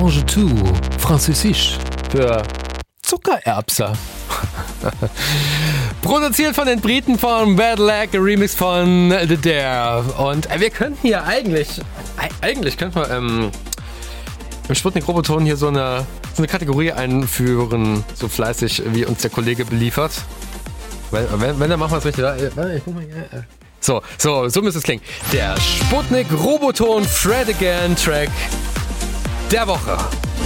Mange tout, Französisch für Zuckererbse. Produziert von den Briten von Bad Lag, Remix von The Dare. Und wir könnten hier eigentlich könnten wir im Sputnik Roboton hier so eine Kategorie einführen, so fleißig wie uns der Kollege beliefert. Wenn dann machen wir es richtig. So müsste es klingen. Der Sputnik Roboton Fred Again Track der Woche.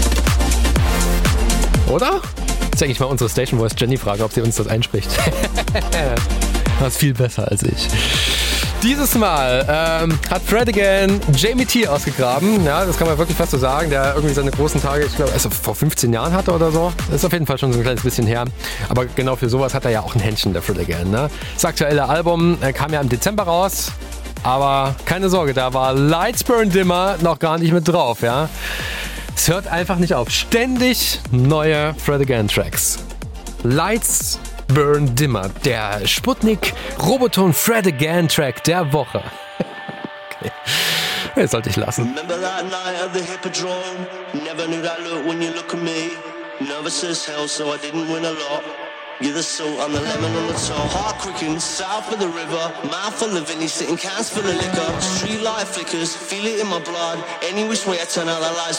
Oder? Jetzt denke ich mal unsere Station Voice Jenny fragen, ob sie uns das einspricht. Das ist viel besser als ich. Dieses Mal hat Fred Again Jamie T ausgegraben. Ja, das kann man wirklich fast so sagen. Der irgendwie seine großen Tage, ich glaube, also vor 15 Jahren hatte oder so. Das ist auf jeden Fall schon so ein kleines bisschen her. Aber genau für sowas hat er ja auch ein Händchen, der Fred Again. Ne? Das aktuelle Album kam ja im Dezember raus. Aber keine Sorge, da war Lights Burn Dimmer noch gar nicht mit drauf. Ja? Es hört einfach nicht auf. Ständig neue Fred Again Tracks. Lights Burn Dimmer, der Sputnik Roboton Fred Again Track der Woche. Okay. Das sollte ich lassen. Remember that night at the Hippodrome? Never knew that look when you look at me. Nervous as hell, so I didn't win a lot. You're the salt, I'm the lemon on the top. Heart quickens, south of the river. Mouth full of Vinny, sitting cans full of liquor. Street light flickers, feel it in my blood. Any which way I turn out, that lies